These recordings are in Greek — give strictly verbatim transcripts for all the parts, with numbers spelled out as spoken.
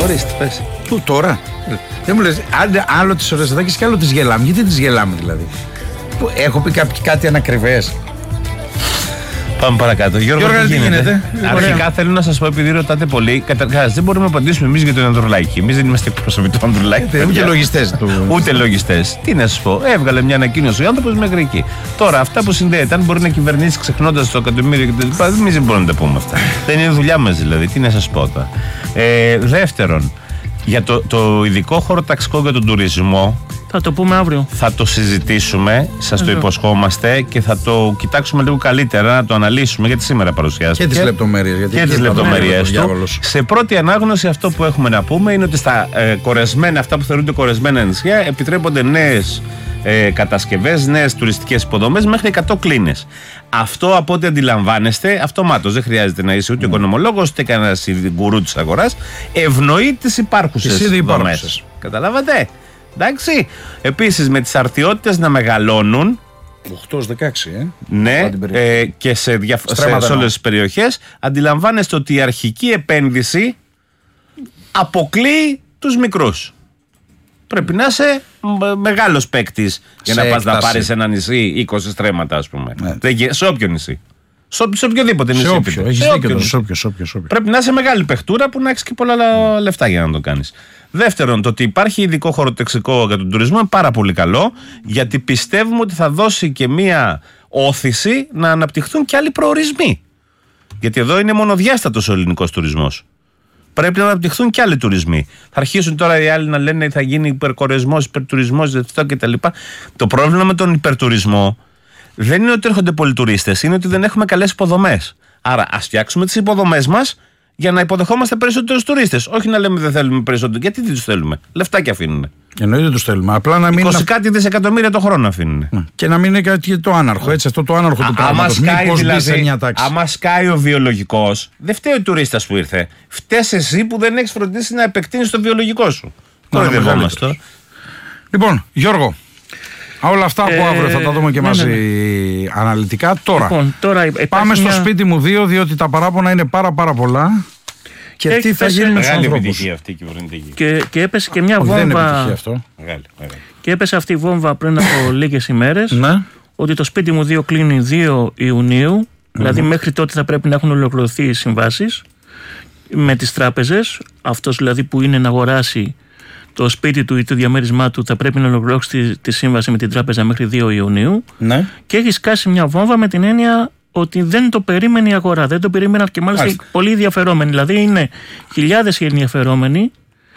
Ορίστε, πες. Πού τώρα. Δεν μου λες, άλλο τις Ρεζεδάκης και άλλο τις γελάμε. Γιατί τις γελάμε δηλαδή. Που, έχω πει κάποιοι κάτι ανακριβές. Πάμε παρακάτω. Γιώργο, Γιώργο, τι γίνεται. γίνεται. Αρχικά Ωραία. θέλω να σας πω, επειδή ρωτάτε πολύ, καταρχάς δεν μπορούμε να απαντήσουμε εμείς για τον Ανδρουλάκη. Εμείς δεν είμαστε εκπρόσωποι του Ανδρουλάκη. Ούτε λογιστές του. Ούτε λογιστές. Τι να σας πω, έβγαλε μια ανακοίνωση ο άνθρωπος μέχρι εκεί. Τώρα, αυτά που συνδέεται, αν μπορεί να κυβερνήσει ξεχνώντας το εκατομμύριο κτλ. Εμείς δεν μπορούμε να τα πούμε αυτά. Δεν είναι δουλειά μας δηλαδή. Τι να σας πω τώρα. Ε, δεύτερον, για το, το ειδικό χωροταξικό για τον τουρισμό. Θα το πούμε αύριο. Θα το συζητήσουμε, σας το υποσχόμαστε και θα το κοιτάξουμε λίγο καλύτερα, να το αναλύσουμε, γιατί σήμερα παρουσιάζεται. Και τις λεπτομέρειες. Και, και τις λεπτομέρειες του. Σε πρώτη ανάγνωση αυτό που έχουμε να πούμε είναι ότι στα ε, κορεσμένα, αυτά που θεωρούνται κορεσμένα νησιά, επιτρέπονται νέες ε, κατασκευές, νέες τουριστικές υποδομές μέχρι εκατό κλίνες. Αυτό, από ό,τι αντιλαμβάνεστε, αυτομάτως, δεν χρειάζεται να είσαι ούτε mm. οικονομολόγος ούτε κανένας γκουρού της αγοράς, ευνοεί τις υπάρχουσες δομές. Καταλάβατε. Εντάξει. Επίσης, με τις αρτιότητες να μεγαλώνουν. οκτώ δεκαέξι, ε. Ναι, ε, και σε, διαφ... σε, σε όλες τις περιοχές, αντιλαμβάνεστε ότι η αρχική επένδυση αποκλείει τους μικρούς. Πρέπει να είσαι μεγάλος παίκτης για σε να πας να πάρεις ένα νησί είκοσι στρέμματα, ας πούμε. Ναι. Σε όποιο νησί. Σε, σε οποιοδήποτε νησί. Σε όποιο, έχεις δίκιο, σε όποιο, σε όποιο, σε όποιο. Πρέπει να είσαι μεγάλη παιχτούρα που να έχεις και πολλά mm. λεφτά για να το κάνεις. Δεύτερον, το ότι υπάρχει ειδικό χωροταξικό για τον τουρισμό είναι πάρα πολύ καλό, γιατί πιστεύουμε ότι θα δώσει και μία όθηση να αναπτυχθούν και άλλοι προορισμοί. Γιατί εδώ είναι μονοδιάστατος ο ελληνικός τουρισμός. Πρέπει να αναπτυχθούν και άλλοι τουρισμοί. Θα αρχίσουν τώρα οι άλλοι να λένε ότι θα γίνει υπερκορεσμός, υπερτουρισμός, αυτό κτλ. Το πρόβλημα με τον υπερτουρισμό δεν είναι ότι έρχονται πολλοί τουρίστες, είναι ότι δεν έχουμε καλές υποδομές. Άρα, ας φτιάξουμε τις υποδομές μας για να υποδεχόμαστε περισσότερους τουρίστες. Όχι να λέμε δεν θέλουμε περισσότερο. Γιατί δεν τους θέλουμε. Λεφτάκια αφήνουν. Εννοείται τους θέλουμε. Απλά να μην. είκοσι κάτι δισεκατομμύρια το χρόνο αφήνουν. Και να μην είναι κάτι το άναρχο. Έτσι, αυτό το άναρχο του πράγματος. Μήπως μπει σε μια τάξη. Άμα σκάει ο βιολογικός, δεν φταίει ο τουρίστας που ήρθε. Φταίς εσύ που δεν έχεις φροντίσει να επεκτείνεις το βιολογικό σου. Κοροϊδευόμαστε. Λοιπόν, Γιώργο. Όλα αυτά που αύριο ε, θα τα δούμε και ναι, μαζί ναι, ναι. αναλυτικά. Τώρα, λοιπόν, τώρα πάμε στο μια... σπίτι μου δύο, διότι τα παράπονα είναι πάρα πάρα πολλά. Και, και τι θα γίνει με τους ανθρώπους. Αυτή η κυβερνητική. Και, και έπεσε και μια βόμβα. Δεν είναι επιτυχία αυτό. Μεγάλη, μεγάλη. Και έπεσε αυτή η βόμβα πριν από λίγες ημέρες. Ναι. Ότι το σπίτι μου δύο κλείνει δύο Ιουνίου. Mm-hmm. Δηλαδή μέχρι τότε θα πρέπει να έχουν ολοκληρωθεί οι συμβάσεις με τις τράπεζες. Αυτός δηλαδή που είναι να αγοράσει το σπίτι του ή το διαμέρισμά του θα πρέπει να ολοκληρώσει τη, τη σύμβαση με την τράπεζα μέχρι δύο Ιουνίου. Ναι. Και έχει σκάσει μια βόμβα με την έννοια ότι δεν το περίμενε η αγορά. Δεν το περίμεναν και μάλιστα Άλιστα. πολύ ενδιαφερόμενοι. Δηλαδή είναι χιλιάδες οι ενδιαφερόμενοι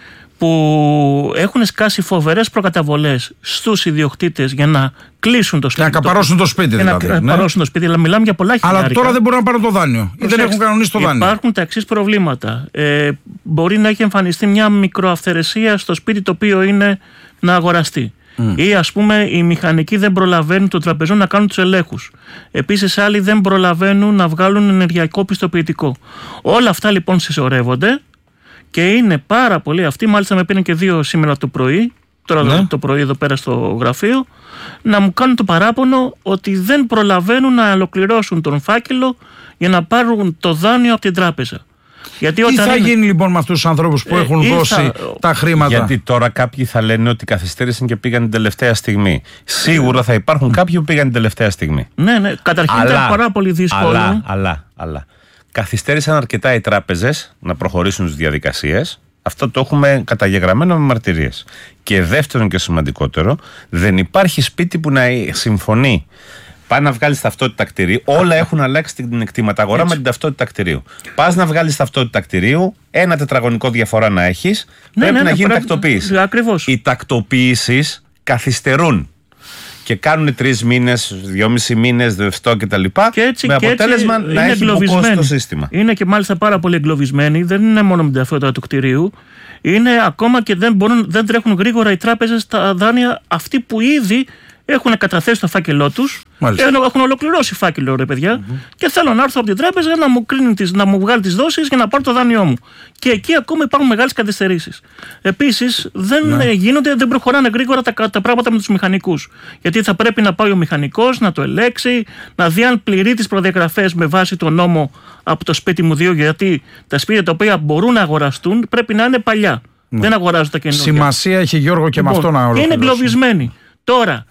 που έχουν σκάσει φοβερές προκαταβολές στους ιδιοκτήτες για να κλείσουν το σπίτι. Για να καπαρώσουν το σπίτι, δηλαδή. Για να ναι. καπαρώσουν το σπίτι, αλλά μιλάμε για πολλά χιλιάρικα. Αλλά τώρα δεν μπορούν να πάρουν το δάνειο. Ή δεν έχουν κανονίσει το δάνειο. Υπάρχουν τα εξής προβλήματα. Ε, μπορεί να έχει εμφανιστεί μια μικροαυθαιρεσία στο σπίτι το οποίο είναι να αγοραστεί. Mm. Ή ας πούμε οι μηχανικοί δεν προλαβαίνουν των τραπεζών να κάνουν τους ελέγχους. Επίσης άλλοι δεν προλαβαίνουν να βγάλουν ενεργειακό πιστοποιητικό. Όλα αυτά λοιπόν συσσωρεύονται. Και είναι πάρα πολλοί αυτοί, μάλιστα με πήραν και δύο σήμερα το πρωί, τώρα ναι. το πρωί εδώ πέρα στο γραφείο, να μου κάνουν το παράπονο ότι δεν προλαβαίνουν να ολοκληρώσουν τον φάκελο για να πάρουν το δάνειο από την τράπεζα. Γιατί Τι όταν θα είναι... γίνει λοιπόν με αυτούς τους ανθρώπους που έχουν ε, δώσει θα... τα χρήματα. Γιατί τώρα κάποιοι θα λένε ότι καθυστέρησαν και πήγαν την τελευταία στιγμή. Σίγουρα θα υπάρχουν κάποιοι που πήγαν την τελευταία στιγμή. Ναι, ναι, καταρχήν αλλά, ήταν πάρα πολύ δύσκολο. Αλλά, αλλά, αλλά. Καθυστέρησαν αρκετά οι τράπεζες να προχωρήσουν στις διαδικασίες. Αυτό το έχουμε καταγεγραμμένο με μαρτυρίες. Και δεύτερον και σημαντικότερο, δεν υπάρχει σπίτι που να συμφωνεί. Πάει να βγάλεις ταυτότητα κτηρίου. Όλα έχουν αλλάξει την εκτίματα αγορά με την ταυτότητα κτηρίου. Πας να βγάλεις ταυτότητα κτηρίου, ένα τετραγωνικό διαφορά να έχεις, ναι, πρέπει ναι, ναι, να γίνει πρέπει... τακτοποίηση. Ακριβώς. Οι τακτοποίησεις καθυστερούν. Και κάνουν τρεις μήνες, δυόμισι μήνες, δεύτερο κτλ. Με αποτέλεσμα να έχει μπουκώσει το σύστημα. Είναι και μάλιστα πάρα πολύ εγκλωβισμένοι. Δεν είναι μόνο με την ταυτότητα του κτηρίου. Είναι ακόμα και δεν, μπορούν, δεν τρέχουν γρήγορα οι τράπεζες τα δάνεια αυτοί που ήδη έχουν καταθέσει το φάκελό τους, έχουν ολοκληρώσει φάκελο, ρε παιδιά, mm-hmm. και θέλω να έρθω από την τράπεζα να μου, κρίνει τις, να μου βγάλει τις δόσεις για να πάρω το δάνειό μου. Και εκεί ακόμα υπάρχουν μεγάλες καθυστερήσεις. Επίσης, δεν ναι. γίνονται, δεν προχωράνε γρήγορα τα, τα πράγματα με τους μηχανικούς. Γιατί θα πρέπει να πάει ο μηχανικός να το ελέξει, να δει αν πληρεί τις προδιαγραφές με βάση τον νόμο από το σπίτι μου δύο, γιατί τα σπίτια τα οποία μπορούν να αγοραστούν πρέπει να είναι παλιά. Ναι. Δεν αγοράζουν τα καινούργια. Σημασία έχει, Γιώργο, και λοιπόν, με αυτό να ολοκληρώσουμε. Είναι εγκλωβισμένοι. Τώρα,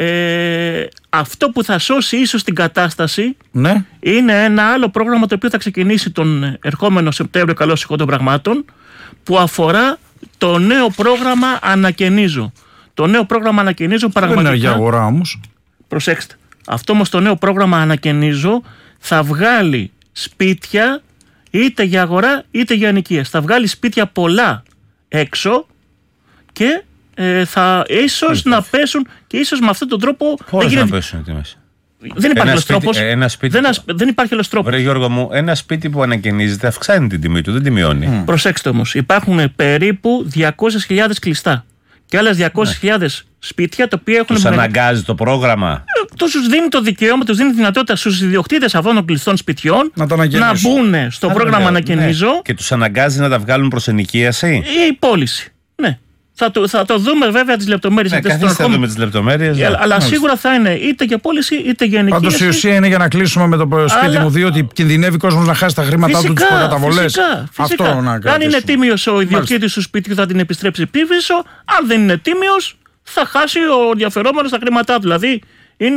ε, αυτό που θα σώσει ίσως την κατάσταση ναι. είναι ένα άλλο πρόγραμμα το οποίο θα ξεκινήσει τον ερχόμενο Σεπτέμβριο, καλώς ηχό των πραγμάτων, που αφορά το νέο πρόγραμμα Ανακαινίζω. Το νέο πρόγραμμα Ανακαινίζω πραγματικά. Δεν είναι για αγορά όμως. Προσέξτε. Αυτό όμως το νέο πρόγραμμα Ανακαινίζω θα βγάλει σπίτια είτε για αγορά είτε για ενοικίες. Θα βγάλει σπίτια πολλά έξω και ε, θα ίσως να πέσουν και ίσως με αυτόν τον τρόπο. Πώς γίνεται... να πέσουν οι τιμές? Δεν υπάρχει άλλος τρόπος. Σπίτι... Δεν, δεν υπάρχει άλλος τρόπος. Ρε Γιώργο μου, ένα σπίτι που ανακαινίζεται αυξάνει την τιμή του, δεν τη μειώνει. Mm. Προσέξτε όμως, υπάρχουν περίπου διακόσιες χιλιάδες κλειστά και άλλες διακόσιες χιλιάδες ναι. σπίτια τα οποία έχουν. Τους μεγα... αναγκάζει το πρόγραμμα. Τους δίνει το δικαίωμα, τους δίνει τη δυνατότητα στους ιδιοκτήτες αυτών των κλειστών σπιτιών να, να μπουν στο Άρα, πρόγραμμα Ανακαινίζω. Ναι. Και τους αναγκάζει να τα βγάλουν προς ενοικίαση. Η πώληση. Ναι. Θα το, θα το δούμε βέβαια τις λεπτομέρειες. Ναι, καθίστε θα δούμε τις λεπτομέρειες. Αλλά, αλλά σίγουρα θα είναι είτε για πώληση είτε για ενοικίαση. Πάντως η ουσία είναι για να κλείσουμε με το σπίτι αλλά... μου, διότι κινδυνεύει ο κόσμος να χάσει τα χρήματά του τις προκαταβολές. Φυσικά, φυσικά. Αυτό να αν είναι τίμιος ο ιδιοκτήτης του σπιτιού θα την επιστρέψει πίσω. Αν δεν είναι τίμιος θα χάσει ο ενδιαφερόμενος τα χρήματά του. Δηλαδή είναι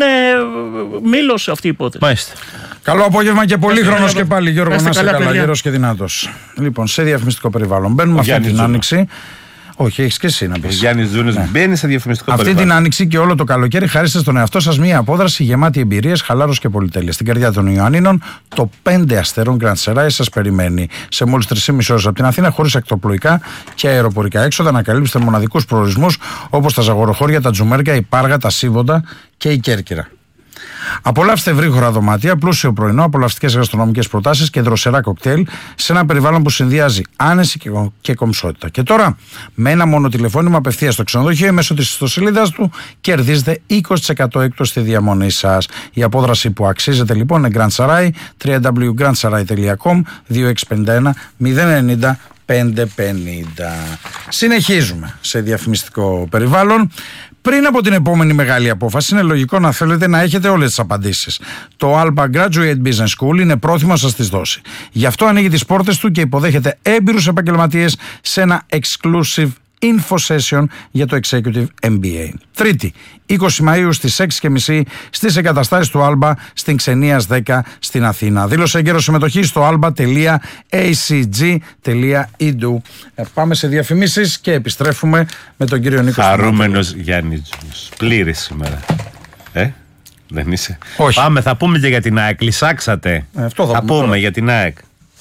μήλος αυτή η υπόθεση. Μάλιστα. Καλό απόγευμα και πολύχρονος και πάλι, Γιώργο, να είσαι καλά, γερός και δυνατός. Λοιπόν, σε διαφημιστικό περιβάλλον μπαίνουμε αυτή την άνοιξη. Όχι, έχεις και εσύ να πεις. Γιάννης Ζούνης ναι. μπαίνει σε διαφημιστικό Αυτή περιβάλλον. Την άνοιξη και όλο το καλοκαίρι χαρίστε στον εαυτό σας μία απόδραση γεμάτη εμπειρίες, χαλάρωση και πολυτέλεια. Στην καρδιά των Ιωαννίνων, το πέντε αστέρων Grand Serai σας περιμένει. Σε μόλις τρεις και μισή ώρες από την Αθήνα, χωρίς ακτοπλοϊκά και αεροπορικά έξοδα, να καλύψετε μοναδικούς προορισμούς όπως τα Ζαγοροχώρια, τα Τζουμέρια, η Πάργα, τα Σίβοντα και η Κέρκυρα. Απολαύστε ευρύχωρα δωμάτια, πλούσιο πρωινό, απολαυστικές γαστρονομικές προτάσεις και δροσερά κοκτέιλ σε ένα περιβάλλον που συνδυάζει άνεση και, και κομψότητα. Και τώρα, με ένα μόνο τηλεφώνημα απευθείας στο ξενοδοχείο μέσω της ιστοσελίδας του, κερδίζετε είκοσι τοις εκατό έκπτωση στη διαμονή σας. Η απόδραση που αξίζεται λοιπόν είναι Grand Serai, double-u double-u double-u τελεία grand serai τελεία com, δύο έξι πέντε ένα μηδέν εννιά πέντε πενήντα. Συνεχίζουμε σε διαφημιστικό περιβάλλον. Πριν από την επόμενη μεγάλη απόφαση, είναι λογικό να θέλετε να έχετε όλες τις απαντήσεις. Το Alba Graduate Business School είναι πρόθυμο να σας τις δώσει. Γι' αυτό ανοίγει τις πόρτες του και υποδέχεται έμπειρους επαγγελματίες σε ένα exclusive info session για το Executive εμ μπι έι. Τρίτη, είκοσι Μαΐου στις έξι και μισή στις εγκαταστάσεις του Alba στην Ξενίας δέκα στην Αθήνα. Δήλωσε έγκαιρο συμμετοχή στο alba τελεία a c g τελεία e d u. Πάμε σε διαφημίσεις και επιστρέφουμε με τον κύριο Νίκο. Χαρούμενος Γιάννης Τζούνης. Πλήρης σήμερα. Ε, δεν είσαι? Όχι. Πάμε, θα πούμε και για την ΑΕΚ. Λυσάξατε. Ε, αυτό θα, θα πούμε, πούμε για την ΑΕΚ.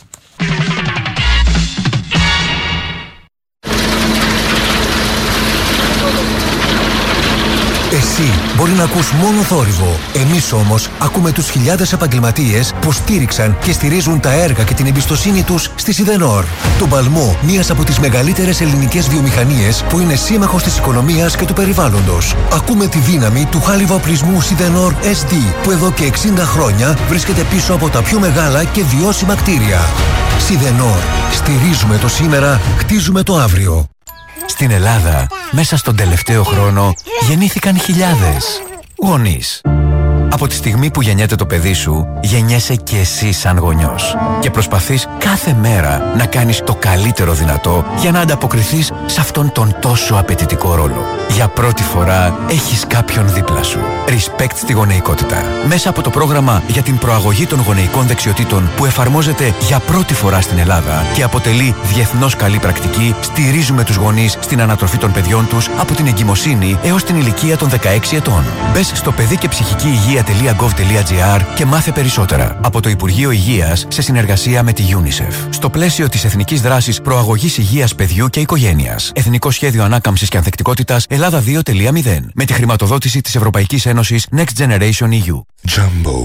Εσύ μπορεί να ακούς μόνο θόρυβο. Εμείς όμως ακούμε τους χιλιάδες επαγγελματίες που στήριξαν και στηρίζουν τα έργα και την εμπιστοσύνη τους στη Σιδενόρ. Τον παλμό μιας από τις μεγαλύτερες ελληνικές βιομηχανίες που είναι σύμμαχος της οικονομίας και του περιβάλλοντος. Ακούμε τη δύναμη του χάλιβα οπλισμού Σιδενόρ ες ντι που εδώ και εξήντα χρόνια βρίσκεται πίσω από τα πιο μεγάλα και βιώσιμα κτίρια. Σιδενόρ. Στηρίζουμε το σήμερα, χτίζουμε το αύριο. Στην Ελλάδα, μέσα στον τελευταίο χρόνο, γεννήθηκαν χιλιάδες γονείς. Από τη στιγμή που γεννιέται το παιδί σου, γεννιέσαι και εσύ σαν γονιός. Και προσπαθείς κάθε μέρα να κάνεις το καλύτερο δυνατό για να ανταποκριθείς σε αυτόν τον τόσο απαιτητικό ρόλο. Για πρώτη φορά έχεις κάποιον δίπλα σου. Respect στη γονεϊκότητα. Μέσα από το πρόγραμμα για την προαγωγή των γονεϊκών δεξιοτήτων που εφαρμόζεται για πρώτη φορά στην Ελλάδα και αποτελεί διεθνώς καλή πρακτική, στηρίζουμε τους γονείς στην ανατροφή των παιδιών τους από την εγκυμοσύνη έως την ηλικία των δεκαέξι ετών. Μπες στο παιδί και ψυχική υγεία τελεία gov τελεία gr και μάθε περισσότερα. Από το Υπουργείο Υγείας σε συνεργασία με τη UNICEF. Στο πλαίσιο της Εθνικής Δράσης Προαγωγής Υγείας Παιδιού και Οικογένειας. Εθνικό Σχέδιο Ανάκαμψης και Ανθεκτικότητας Ελλάδα δύο τελεία μηδέν. Με τη χρηματοδότηση της Ευρωπαϊκής Ένωσης Next Generation ι γιου. Jumbo